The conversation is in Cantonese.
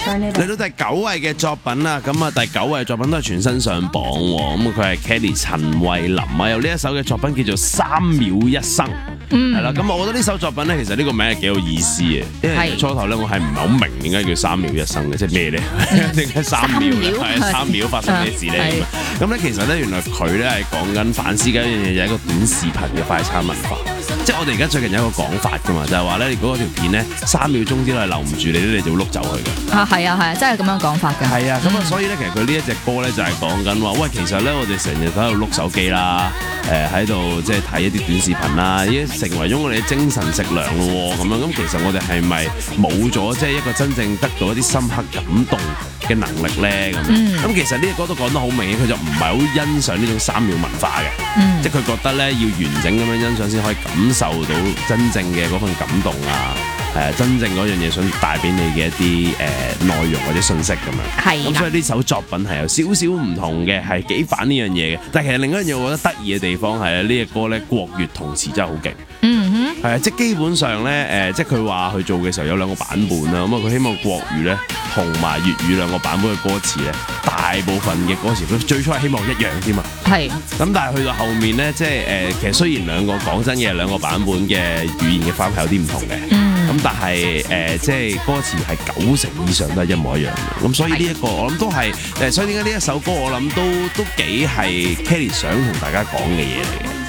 嚟到第9位嘅作品啦，咁啊第9位嘅作品都係全新上榜喎，咁佢係 Kelly 陳慧琳啊，有呢一首嘅作品叫做《3秒一生》，係啦，咁我覺得呢首作品咧，其實呢個名係幾有意思嘅，因為初頭咧我係唔係好明點解叫3秒一生嘅，即係咩咧？點解3秒咧？係3秒發生咩事咧？咁咧其實咧原來佢咧係講緊反思緊一樣嘢，就係一個短視頻嘅快餐文化。即係我哋而家最近有一個講法㗎嘛，就係話咧，如果嗰條片咧3秒鐘之內留唔住你咧，你就會碌走佢嘅。 啊，係啊，真係咁樣講法嘅。 係啊，咁啊，所以咧，其實佢呢一隻歌咧就係講緊話，喂，其實咧我哋成日喺度碌手機啦，喺度即係睇一啲短視頻啦，已經成為咗我哋嘅精神食糧咯喎，咁樣咁其實我哋係咪冇咗即係一個真正得到一啲深刻感動嘅能力咧？咁其實呢隻歌都講得好明顯，佢就唔係好欣賞呢種3秒文化嘅，即係佢覺得咧要完整咁樣欣賞先可以感受到真正嘅嗰份感動啊！真正嗰樣嘢想帶俾你嘅一啲內容或者信息咁樣， 係咁所以呢首作品係有少少唔同嘅，係幾反呢樣嘢嘅。但係其實另一樣嘢我覺得得意嘅地方係呢隻歌咧國粵同詞真係好勁。係啊，即係基本上咧即係佢話去做嘅時候有2個版本啦。咁啊，佢希望國語咧同埋粵語2個版本嘅歌詞咧，大部分嘅歌詞佢最初係希望一樣添嘛。係。咁但係去到後面咧，即係其實雖然2個講真嘅2個版本嘅語言嘅方法有啲唔同嘅。咁但係即係歌詞係90%以上都係一模一樣嘅，咁所以呢一個我諗都係所以點解呢一首歌我諗都幾係 Kelly 想同大家講嘅嘢嚟嘅。